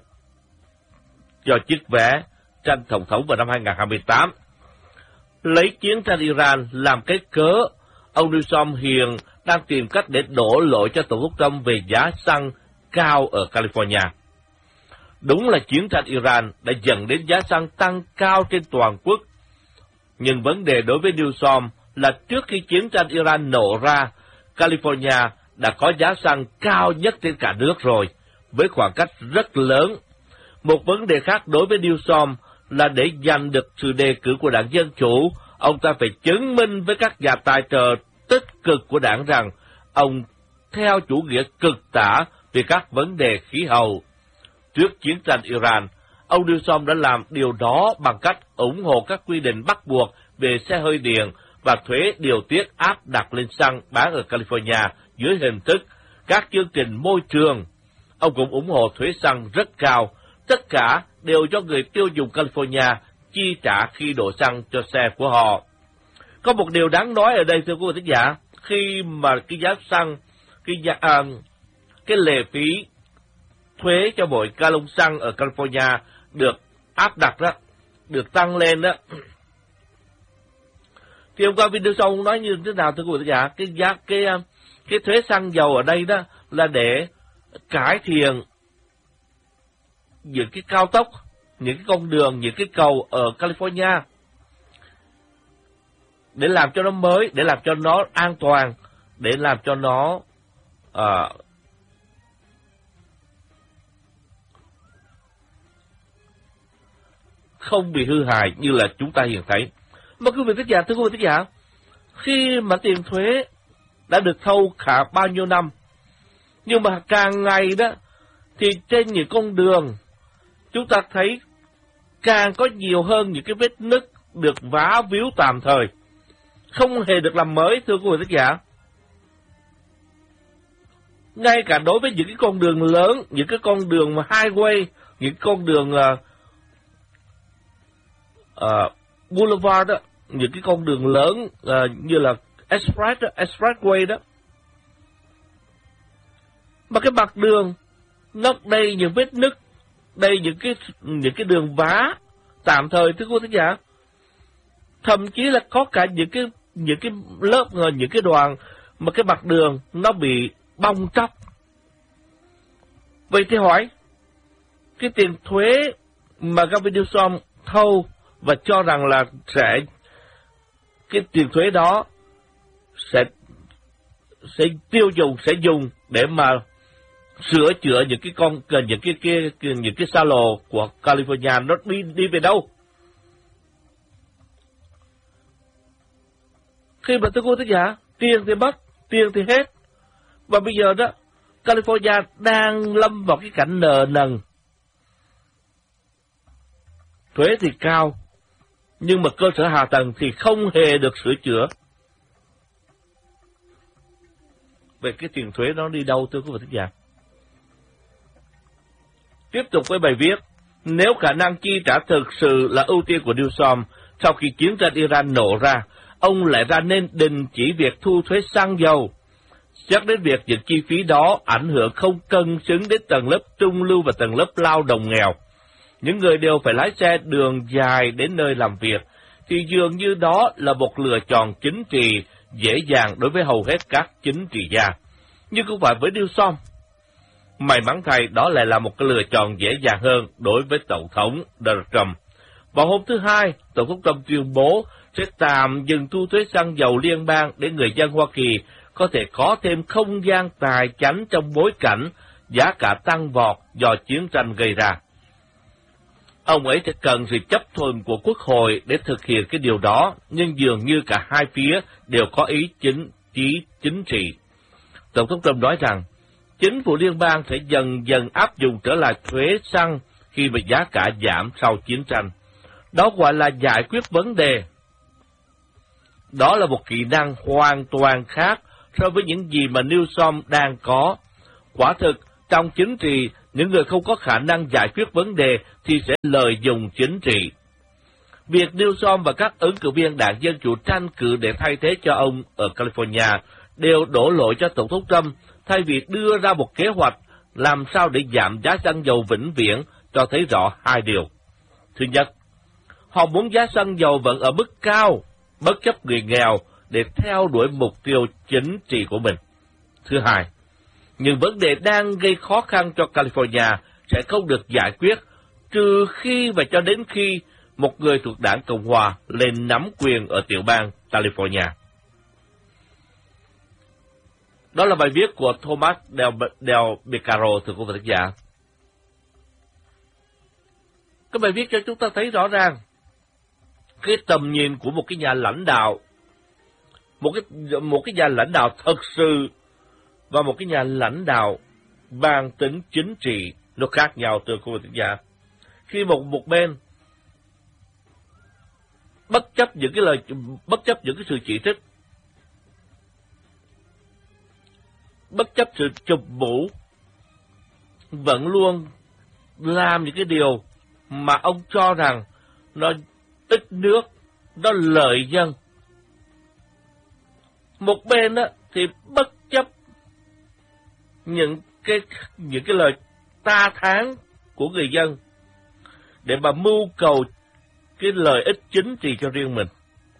cho chiếc vé tranh tổng thống vào năm hai nghìn không trăm hai mươi tám. Lấy chiến tranh Iran làm cái cớ, ông Newsom hiện đang tìm cách để đổ lỗi cho Tổng thống Trump về giá xăng cao ở California. Đúng là chiến tranh Iran đã dẫn đến giá xăng tăng cao trên toàn quốc. Nhưng vấn đề đối với Newsom là trước khi chiến tranh Iran nổ ra, California đã có giá xăng cao nhất trên cả nước rồi, với khoảng cách rất lớn. Một vấn đề khác đối với Newsom là để giành được sự đề cử của đảng Dân Chủ, ông ta phải chứng minh với các nhà tài trợ tích cực của đảng rằng ông theo chủ nghĩa cực tả về các vấn đề khí hậu. Trước chiến tranh Iran, ông Newsom đã làm điều đó bằng cách ủng hộ các quy định bắt buộc về xe hơi điện và thuế điều tiết áp đặt lên xăng bán ở California dưới hình thức các chương trình môi trường. Ông cũng ủng hộ thuế xăng rất cao, tất cả đều do người tiêu dùng California chi trả khi đổ xăng cho xe của họ. Có một điều đáng nói ở đây thưa quý vị thính giả, khi mà cái giá xăng, cái giá, à, cái lệ phí thuế cho mỗi gallon xăng ở California được áp đặt đó, được tăng lên đó, thì ông Gavin Newsom nói như thế nào thưa quý vị thính giả? Cái giá cái cái thuế xăng dầu ở đây đó là để cải thiện những cái cao tốc, những cái con đường, những cái cầu ở California, để làm cho nó mới, để làm cho nó an toàn, để làm cho nó uh, không bị hư hại như là chúng ta hiện thấy. Mà quý vị thính giả, thưa quý vị thính giả, khi mà tiền thuế đã được thâu cả bao nhiêu năm, nhưng mà càng ngày đó thì trên những con đường chúng ta thấy càng có nhiều hơn những cái vết nứt được vá víu tạm thời, không hề được làm mới, thưa quý vị khán giả. Ngay cả đối với những cái con đường lớn, những cái con đường highway, những con đường uh, uh, boulevard đó, những cái con đường lớn uh, như là express đó, expressway đó, mà cái mặt đường nó đầy những vết nứt, đầy những cái những cái đường vá tạm thời, thưa quý vị khán giả. Thậm chí là có cả những cái những cái lớp, những cái đoạn mà cái mặt đường nó bị bong tróc. Vậy thì hỏi, cái tiền thuế mà Gavin Newsom thâu và cho rằng là sẽ cái tiền thuế đó sẽ sẽ tiêu dùng, sẽ dùng để mà sửa chữa những cái con những cái cái những cái xa lộ của California, nó đi đi về đâu? Khi mà tôi cô tất giả, tiền thì mất, tiền thì hết, và bây giờ đó California đang lâm vào cái cảnh nợ nần, thuế thì cao, nhưng mà cơ sở hạ tầng thì không hề được sửa chữa. Về cái tiền thuế nó đi đâu, thưa quý vị khán giả? Tiếp tục với bài viết, nếu khả năng chi trả thực sự là ưu tiên của Newsom sau khi chiến tranh Iran nổ ra, ông lại ra nên đình chỉ việc thu thuế xăng dầu. Chắc đến việc những chi phí đó ảnh hưởng không cân xứng đến tầng lớp trung lưu và tầng lớp lao động nghèo. Những người đều phải lái xe đường dài đến nơi làm việc, thì dường như đó là một lựa chọn chính trị dễ dàng đối với hầu hết các chính trị gia. Nhưng không phải với Newsom. May mắn thay, đó lại là một cái lựa chọn dễ dàng hơn đối với Tổng thống Donald Trump. Vào hôm thứ Hai, Tổng thống Trump tuyên bố sẽ tạm dừng thu thuế xăng dầu liên bang để người dân Hoa Kỳ có thể có thêm không gian tài chánh trong bối cảnh giá cả tăng vọt do chiến tranh gây ra. Ông ấy sẽ cần sự chấp thuận của Quốc hội để thực hiện cái điều đó, nhưng dường như cả hai phía đều có ý chính chí chính trị. Tổng thống Trump nói rằng, chính phủ liên bang sẽ dần dần áp dụng trở lại thuế xăng khi mà giá cả giảm sau chiến tranh. Đó gọi là giải quyết vấn đề. Đó là một kỹ năng hoàn toàn khác so với những gì mà Newsom đang có. Quả thực, trong chính trị, những người không có khả năng giải quyết vấn đề thì sẽ lợi dụng chính trị. Việc Newsom và các ứng cử viên đảng Dân Chủ tranh cử để thay thế cho ông ở California đều đổ lỗi cho Tổng thống Trump, thay vì đưa ra một kế hoạch làm sao để giảm giá xăng dầu vĩnh viễn, cho thấy rõ hai điều. Thứ nhất, họ muốn giá xăng dầu vẫn ở mức cao, bất chấp người nghèo, để theo đuổi mục tiêu chính trị của mình. Thứ hai, những vấn đề đang gây khó khăn cho California sẽ không được giải quyết trừ khi và cho đến khi một người thuộc đảng Cộng Hòa lên nắm quyền ở tiểu bang California. Đó là bài viết của Thomas Del, Del Beccaro, thưa quý vị khán giả. Cái bài viết cho chúng ta thấy rõ ràng cái tầm nhìn của một cái nhà lãnh đạo, một cái một cái nhà lãnh đạo thật sự và một cái nhà lãnh đạo mang tính chính trị nó khác nhau, thưa quý vị khán giả. Khi một một bên bất chấp những cái lời bất chấp những cái sự chỉ trích, bất chấp sự chụp mũ, vẫn luôn làm những cái điều mà ông cho rằng nó ít nước, nó lợi dân. Một bên đó thì bất chấp những cái những cái lời ta thán của người dân để mà mưu cầu cái lợi ích chính trị cho riêng mình.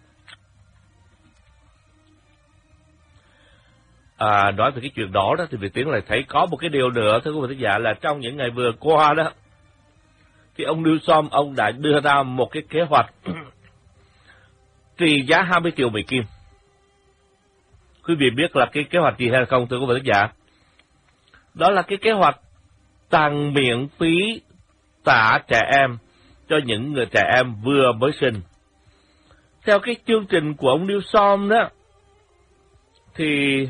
À, nói về cái chuyện đó đó thì Việt Tiến lại thấy có một cái điều nữa, thưa quý vị khán giả, là trong những ngày vừa qua đó thì ông Newsom ông đã đưa ra một cái kế hoạch trị giá hai mươi triệu Mỹ Kim. Quý vị biết là cái kế hoạch gì hay không, thưa quý vị khán giả? Đó là cái kế hoạch tặng miễn phí tả trẻ em cho những người trẻ em vừa mới sinh. Theo cái chương trình của ông Newsom đó, thì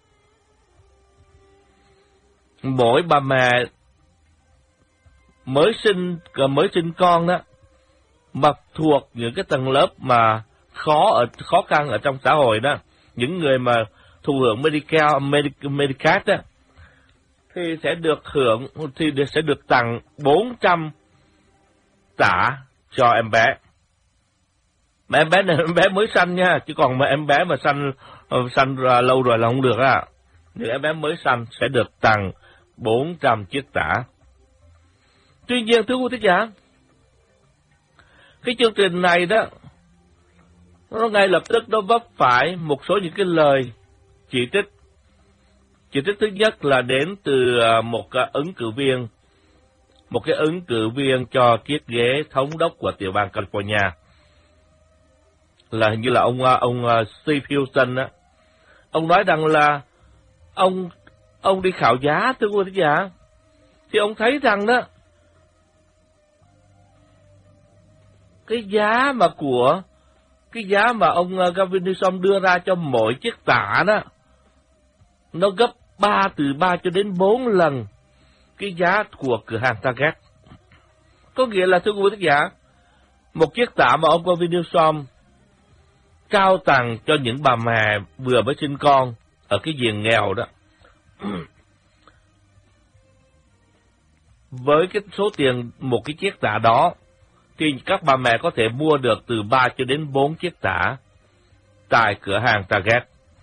mỗi bà mẹ mới sinh mới sinh con đó mà thuộc những cái tầng lớp mà khó ở khó khăn ở trong xã hội đó, những người mà thụ hưởng Medicare, Medicaid đó, thì sẽ được hưởng thì sẽ được tặng bốn trăm tả cho em bé. Mà em bé này em bé mới sanh nha, chứ còn mà em bé mà sanh sanh lâu rồi là không được á. Những em bé mới sanh sẽ được tặng bốn trăm chiếc tả. Tuy nhiên thưa quý thính giả, cái chương trình này đó, nó ngay lập tức nó vấp phải một số những cái lời chỉ trích. Chỉ trích thứ nhất là đến từ một cái ứng cử viên, một cái ứng cử viên cho chiếc ghế thống đốc của tiểu bang California, là hình như là ông ông Steve Houston á. Ông nói rằng là ông ông đi khảo giá, thưa quý thính giả, thì ông thấy rằng đó, cái giá mà của cái giá mà ông Gavin Newsom đưa ra cho mỗi chiếc tả đó, nó gấp ba từ ba cho đến bốn lần cái giá của cửa hàng Target. Có nghĩa là thưa quý thính giả, một chiếc tả mà ông Gavin Newsom trao tặng cho những bà mẹ vừa mới sinh con ở cái diện nghèo đó, với cái số tiền một cái chiếc tả đó, thì các bà mẹ có thể mua được từ ba cho đến bốn chiếc tả tại cửa hàng Target.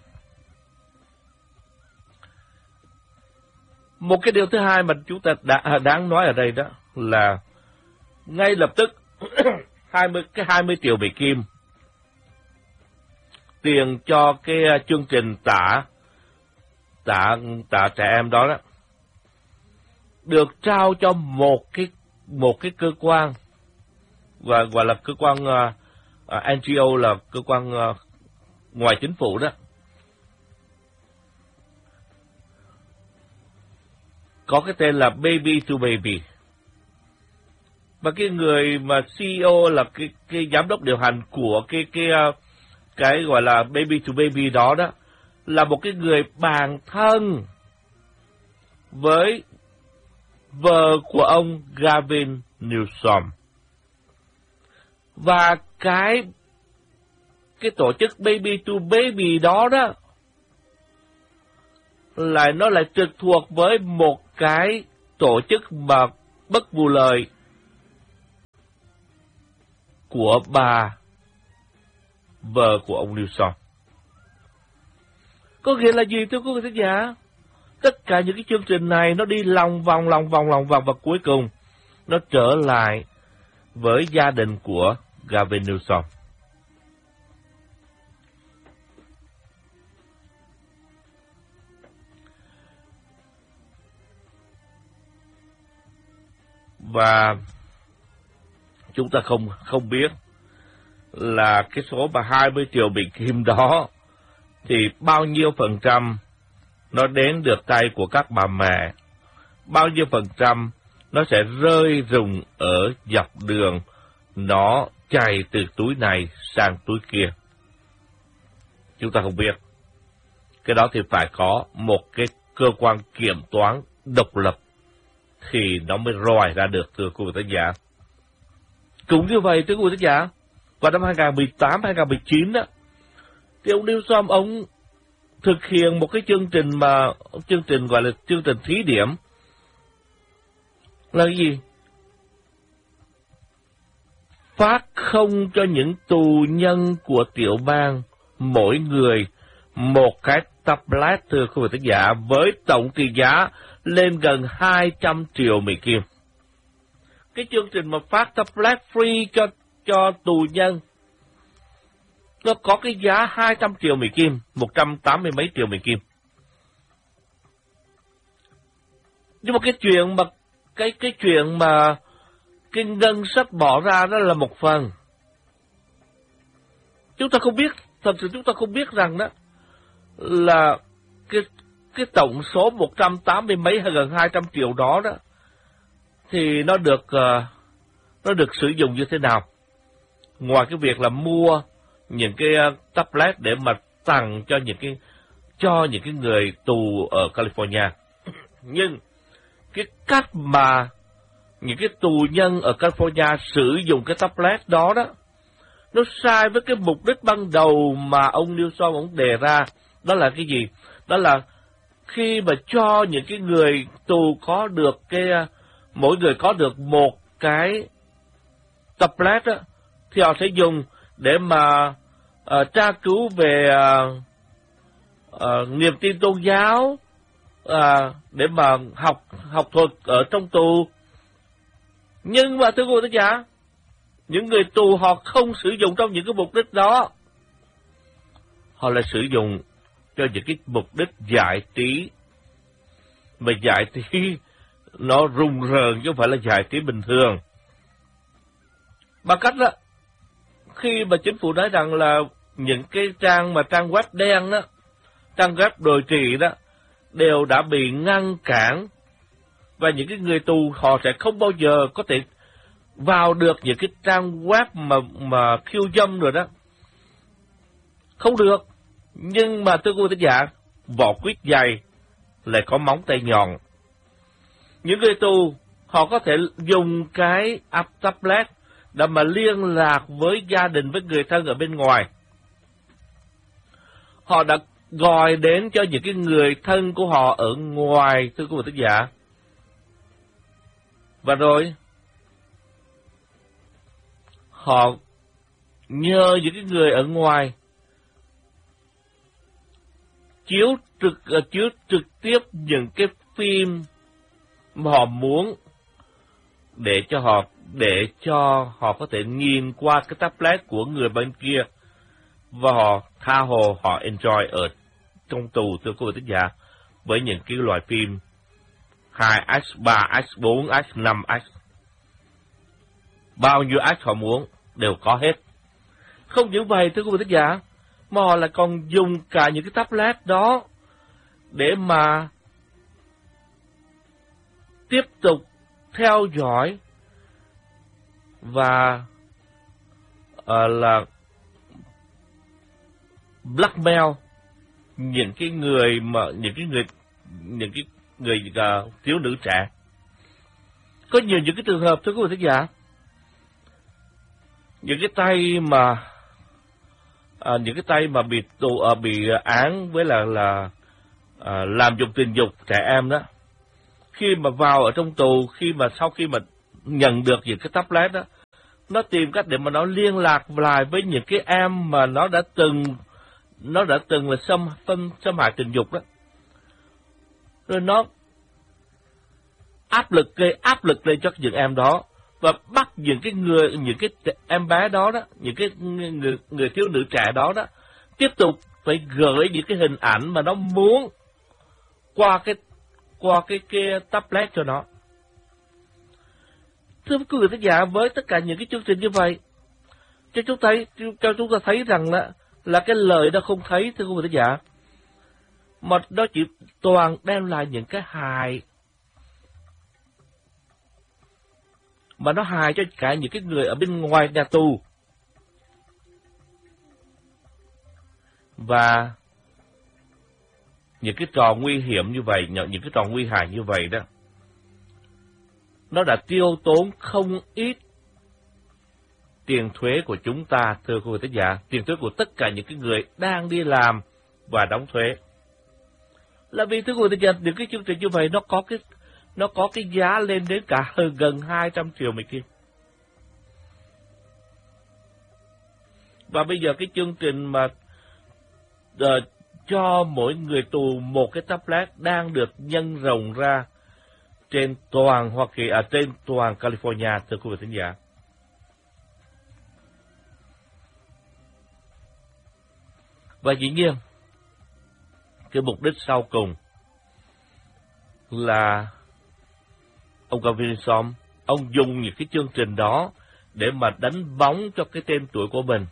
Một cái điều thứ hai mà chúng ta đã, đáng nói ở đây đó là ngay lập tức hai mươi cái hai mươi triệu Mỹ Kim tiền cho cái chương trình tả tả tả trẻ em đó đó được trao cho một cái một cái cơ quan, và gọi là cơ quan uh, uh, en giê ô, là cơ quan uh, ngoài chính phủ đó, có cái tên là Baby to Baby. Và cái người mà xê e ô là cái cái giám đốc điều hành của cái cái uh, cái gọi là Baby to Baby đó đó là một cái người bạn thân với vợ của ông Gavin Newsom. Và cái cái tổ chức Baby to Baby đó đó lại nó lại trực thuộc với một cái tổ chức mà bất vụ lợi của bà vợ của ông Newsom. Có nghĩa là gì thưa quý vị khán giả? Tất cả những cái chương trình này nó đi lòng vòng lòng vòng lòng vòng và cuối cùng nó trở lại với gia đình của Gavin Newsom. Và chúng ta không không biết là cái số mà hai mươi triệu Mỹ Kim đó thì bao nhiêu phần trăm nó đến được tay của các bà mẹ, bao nhiêu phần trăm nó sẽ rơi rụng ở dọc đường, nó chạy từ túi này sang túi kia. Chúng ta không biết. Cái đó thì phải có một cái cơ quan kiểm toán độc lập thì nó mới roi ra được, thưa quý vị khán giả. Cũng như vậy, thưa quý vị khán giả, vào năm hai không một tám hai không một chín đó, thì ông Newsom ông thực hiện một cái chương trình mà chương trình gọi là chương trình thí điểm là cái gì? Phát không cho những tù nhân của tiểu bang mỗi người một cái tablet, thưa quý vị khán giả, với tổng trị giá lên gần hai trăm triệu Mỹ Kim. Cái chương trình mà phát tablet free cho cho tù nhân nó có cái giá hai trăm triệu Mỹ Kim, một trăm tám mươi mấy triệu Mỹ Kim. Nhưng mà cái chuyện mà cái cái chuyện mà cái ngân sách bỏ ra đó là một phần. Chúng ta không biết, thật sự chúng ta không biết rằng đó là cái cái tổng số một trăm tám mươi mấy hay gần hai trăm triệu đó đó thì nó được uh, nó được sử dụng như thế nào. Ngoài cái việc là mua những cái uh, tablet để mà tặng cho những cái cho những cái người tù ở California, nhưng cái cách mà những cái tù nhân ở California sử dụng cái tablet đó đó, nó sai với cái mục đích ban đầu mà ông Newsom ông đề ra. Đó là cái gì? Đó là khi mà cho những cái người tù có được cái, mỗi người có được một cái tablet đó, thì họ sẽ dùng để mà uh, tra cứu về uh, uh, niềm tin tôn giáo, uh, để mà học học thuật ở trong tù. Nhưng mà thưa quý vị giả, những người tù họ không sử dụng trong những cái mục đích đó, họ lại sử dụng cho những cái mục đích giải trí. Mà giải trí nó rùng rợn chứ không phải là giải trí bình thường. Bằng cách đó, khi mà chính phủ nói rằng là những cái trang mà trang web đen đó, trang web đồi trụy đó, đều đã bị ngăn cản, và những cái người tù họ sẽ không bao giờ có thể vào được những cái trang web mà mà khiêu dâm rồi đó. Không được. Nhưng mà thưa quý vị giả, vỏ quýt dày lại có móng tay nhọn. Những người tù họ có thể dùng cái app tablet để mà liên lạc với gia đình, với người thân ở bên ngoài. Họ đã gọi đến cho những cái người thân của họ ở ngoài, thưa quý vị giả. Và rồi họ nhờ những cái người ở ngoài chiếu trực uh, chiếu trực tiếp những cái phim mà họ muốn, để cho họ để cho họ có thể nhìn qua cái tablet của người bên kia, và họ tha hồ họ enjoy ở trong tù, thưa quý vị giả, với những cái loại phim hai x, ba x, bốn x, năm x. Bao nhiêu x họ muốn đều có hết. Không những vậy thưa quý vị giả, mà họ lại còn dùng cả những cái tablet đó để mà tiếp tục theo dõi và uh, là blackmail những cái người mà những cái người những cái người uh, thiếu nữ trẻ. Có nhiều những cái trường hợp thưa quý vị giả, những cái tay mà à, những cái tay mà bị tù à, bị án với là là à, làm dụng tình dục trẻ em đó, khi mà vào ở trong tù, khi mà sau khi mà nhận được những cái tablet đó, nó tìm cách để mà nó liên lạc lại với những cái em mà nó đã từng nó đã từng là xâm xâm xâm hại tình dục đó, rồi nó áp lực gây áp lực lên cho những em đó, và bắt những cái người những cái em bé đó đó, những cái người, người thiếu nữ trẻ đó đó tiếp tục phải gửi những cái hình ảnh mà nó muốn qua cái qua cái cái tablet cho nó. Thưa quý vị khán giả, với tất cả những cái chương trình như vậy, cho chúng thấy cho chúng ta thấy rằng là là cái lời đó không thấy, thưa quý vị khán giả, mà nó chỉ toàn đem lại những cái hại, mà nó hại cho cả những cái người ở bên ngoài nhà tù. Và những cái trò nguy hiểm như vậy, những cái trò nguy hại như vậy đó, nó đã tiêu tốn không ít tiền thuế của chúng ta, thưa quý vị khán giả, tiền thuế của tất cả những cái người đang đi làm và đóng thuế. Là vì thưa quý vị khán giả, những cái chương trình như vậy nó có cái nó có cái giá lên đến cả gần hai trăm triệu Mỹ Kim. Và bây giờ cái chương trình mà uh, cho mỗi người tù một cái tablet đang được nhân rộng ra trên toàn Hoa Kỳ, à, trên toàn California, thưa quý vị khán giả. Và dĩ nhiên, cái mục đích sau cùng là ông Gavin Newsom, ông dùng những cái chương trình đó để mà đánh bóng cho cái tên tuổi của mình,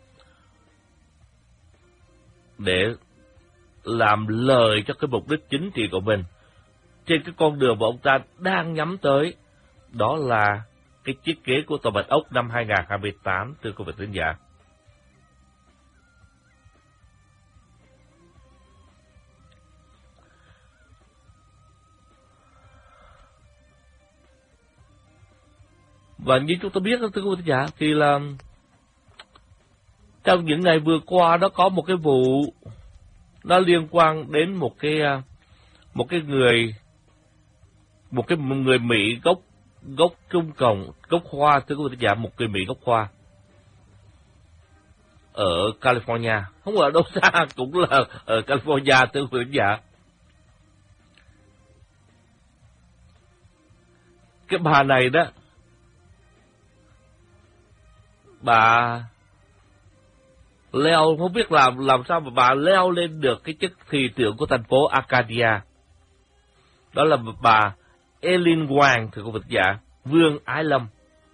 để làm lời cho cái mục đích chính trị của mình trên cái con đường mà ông ta đang nhắm tới, đó là cái thiết kế của Tòa Bạch Ốc năm hai nghìn không trăm hai mươi tám, thưa quý vị khán giả. Và như chúng ta biết thưa quý vị giả, thì là trong những ngày vừa qua đó có một cái vụ nó liên quan đến một cái một cái người một cái người Mỹ gốc gốc Trung Cộng, gốc Hoa, thưa quý vị giả, một người Mỹ gốc Hoa ở California, không ở đâu xa, cũng là ở California, thưa quý vị giả. Cái bà này đó, bà leo, không biết làm làm sao mà bà leo lên được cái chức thị trưởng của thành phố Arcadia. Đó là bà Eileen Wang, thưa quý vị giả, Vương Ái Lâm.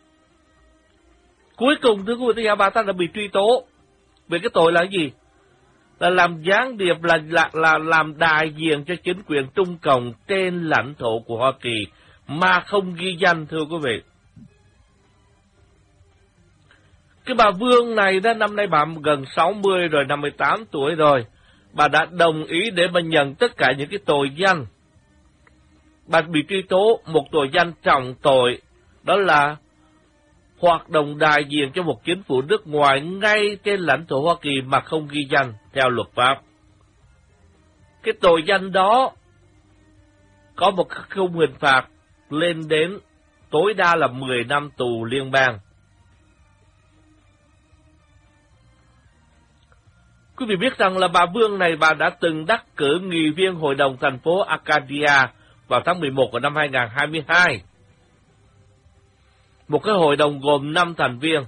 Cuối cùng thưa quý vị giả, bà ta đã bị truy tố về cái tội là cái gì? Là làm gián điệp, là, là là làm đại diện cho chính quyền Trung Cộng trên lãnh thổ của Hoa Kỳ mà không ghi danh, thưa quý vị. Cái bà Vương này đó, năm nay bà gần sáu mươi rồi, năm mươi tám tuổi rồi. Bà đã đồng ý để mà nhận tất cả những cái tội danh. Bà bị truy tố một tội danh trọng tội, đó là hoạt động đại diện cho một chính phủ nước ngoài ngay trên lãnh thổ Hoa Kỳ mà không ghi danh theo luật pháp. Cái tội danh đó có một khung hình phạt lên đến tối đa là mười năm tù liên bang. Quý vị biết rằng là bà Vương này, bà đã từng đắc cử nghị viên hội đồng thành phố Arcadia vào tháng mười một của năm hai nghìn không trăm hai mươi hai. Một cái hội đồng gồm năm thành viên.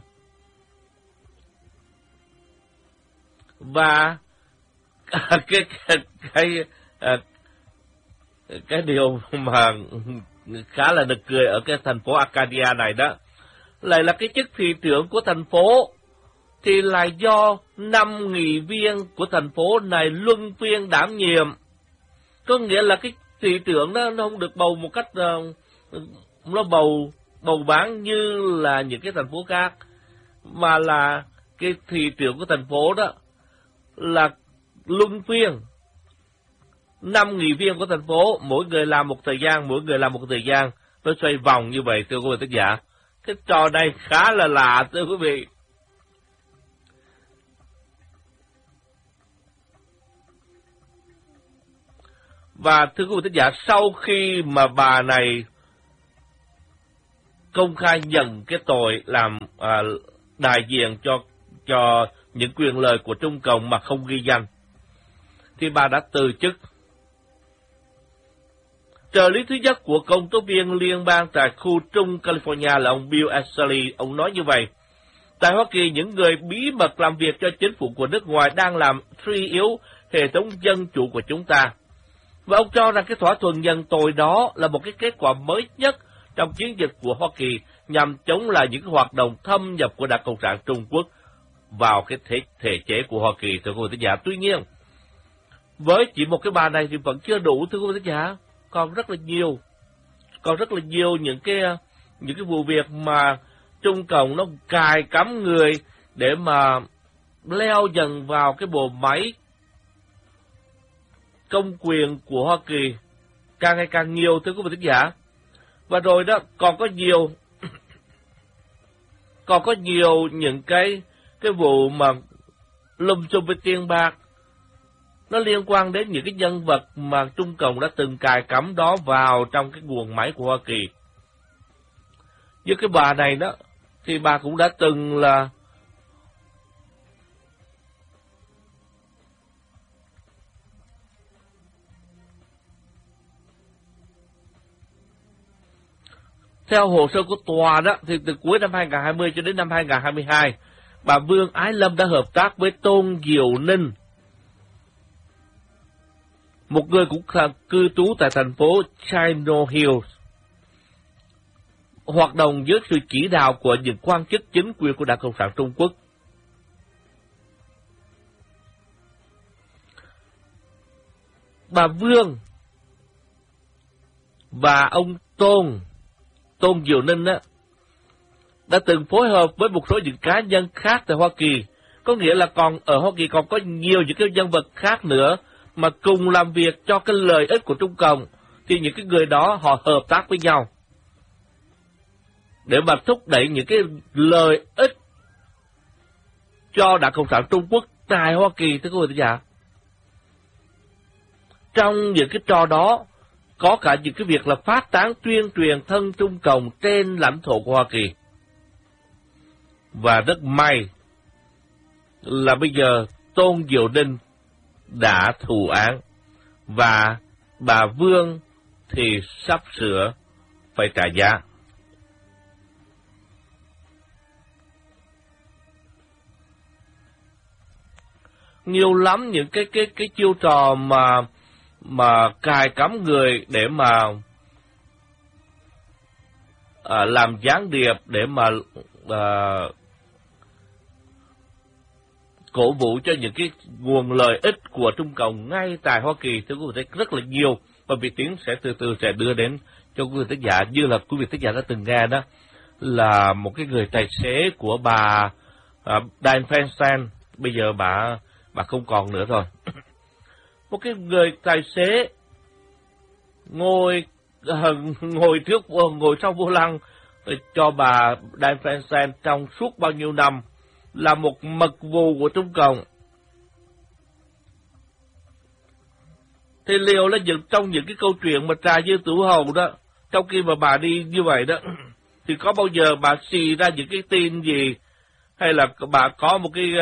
Và cái cái cái, cái, cái điều mà khá là nực cười ở cái thành phố Arcadia này đó, lại là cái chức thị trưởng của thành phố thì là do năm nghị viên của thành phố này luân phiên đảm nhiệm. Có nghĩa là cái thị trưởng đó nó không được bầu một cách uh, nó bầu bầu bán như là những cái thành phố khác, mà là cái thị trưởng của thành phố đó là luân phiên năm nghị viên của thành phố, mỗi người làm một thời gian, mỗi người làm một thời gian, nó xoay vòng như vậy, thưa quý vị tất giả. Cái trò này khá là lạ, thưa quý vị. Và thưa quý vị tất giả, sau khi mà bà này công khai nhận cái tội làm à, đại diện cho cho những quyền lợi của Trung Cộng mà không ghi danh, thì bà đã từ chức. Trợ lý thứ nhất của công tố viên liên bang tại khu Trung California là ông Bill Ashley, ông nói như vậy: tại Hoa Kỳ, những người bí mật làm việc cho chính phủ của nước ngoài đang làm suy yếu hệ thống dân chủ của chúng ta. Và ông cho rằng cái thỏa thuận nhận tội đó là một cái kết quả mới nhất trong chiến dịch của Hoa Kỳ nhằm chống lại những hoạt động thâm nhập của Đảng Cộng sản Trung Quốc vào cái thể, thể chế của Hoa Kỳ, thưa quý vị giả. Tuy nhiên, với chỉ một cái bà này thì vẫn chưa đủ, thưa quý vị giả. Còn rất là nhiều, còn rất là nhiều những cái những cái vụ việc mà Trung Cộng nó cài cắm người để mà leo dần vào cái bộ máy công quyền của Hoa Kỳ càng ngày càng nhiều, thưa quý vị giả. Và rồi đó còn có nhiều còn có nhiều những cái cái vụ mà lùm xùm với tiền bạc, nó liên quan đến những cái nhân vật mà Trung Cộng đã từng cài cắm đó vào trong cái guồng máy của Hoa Kỳ. Như cái bà này đó, thì bà cũng đã từng là theo hồ sơ của tòa đó, thì từ cuối năm hai nghìn không trăm hai mươi cho đến năm hai nghìn không trăm hai mươi hai, bà Vương Ái Lâm đã hợp tác với Tôn Diệu Ninh, một người cũng cư trú tại thành phố Chino Hills, hoạt động dưới sự chỉ đạo của những quan chức chính quyền của Đảng Cộng sản Trung Quốc. Bà Vương và ông Tôn Tôn Diệu Ninh á, đã từng phối hợp với một số những cá nhân khác tại Hoa Kỳ. Có nghĩa là còn ở Hoa Kỳ còn có nhiều những cái nhân vật khác nữa mà cùng làm việc cho cái lợi ích của Trung Cộng, thì những cái người đó họ hợp tác với nhau. để mà thúc đẩy những cái lợi ích cho Đảng Cộng sản Trung Quốc tại Hoa Kỳ, thưa quý vị thính giả. Trong những cái trò đó, có cả những cái việc là phát tán tuyên truyền thân Trung Cộng trên lãnh thổ của Hoa Kỳ. Và rất may là bây giờ Tôn Diệu Ninh đã thụ án, và bà Vương thì sắp sửa phải trả giá. Nhiều lắm những cái cái cái chiêu trò mà mà cài cắm người để mà à, làm gián điệp, để mà à, cổ vũ cho những cái nguồn lợi ích của Trung Cộng ngay tại Hoa Kỳ, thưa quý vị, rất là nhiều, và vị Tiến sẽ từ từ sẽ đưa đến cho quý vị thính giả. Như là quý vị thính giả đã từng nghe đó, là một cái người tài xế của bà uh, Dianne Feinstein, bây giờ bà bà không còn nữa rồi. Một cái người tài xế ngồi uh, ngồi trước ngồi sau vô lăng cho bà Dianne Feinstein trong suốt bao nhiêu năm, là một mật vụ của Trung Cộng. Thì liệu là những, trong những cái câu chuyện mà trà dư tử hầu đó, trong khi mà bà đi như vậy đó, thì có bao giờ bà xì ra những cái tin gì, hay là bà có một cái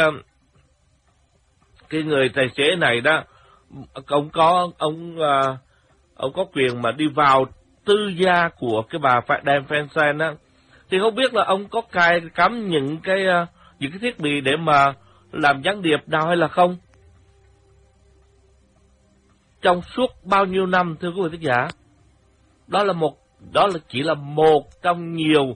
cái người tài xế này đó, ông có ông ông có quyền mà đi vào tư gia của cái bà Dianne Feinstein đó, thì không biết là ông có cài cắm những cái những cái thiết bị để mà làm gián điệp nào hay là không? Trong suốt bao nhiêu năm, thưa quý vị thính giả, đó là một đó là chỉ là một trong nhiều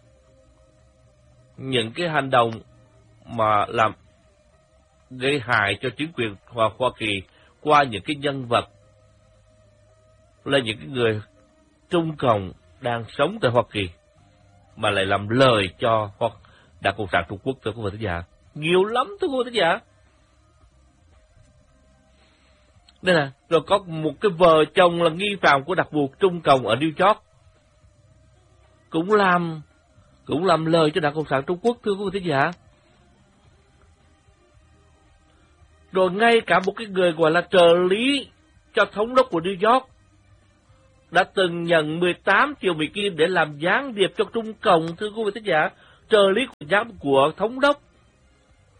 những cái hành động mà làm gây hại cho chính quyền Hoa, Hoa Kỳ qua những cái nhân vật là những cái người Trung Cộng đang sống tại Hoa Kỳ, mà lại làm lời cho Hoa Đảng Cộng sản Trung Quốc, thưa quý vị thính giả. Nhiều lắm, thưa quý vị thính giả. Đây nè, rồi có một cái vợ chồng là nghi phạm của đặc vụ Trung Cộng ở New York, cũng làm cũng làm lời cho Đảng Cộng sản Trung Quốc, thưa quý vị thính giả. Rồi ngay cả một cái người gọi là trợ lý cho thống đốc của New York đã từng nhận mười tám triệu Mỹ Kim để làm gián điệp cho Trung Cộng, thưa quý vị thính giả. Trợ lý của giám của thống đốc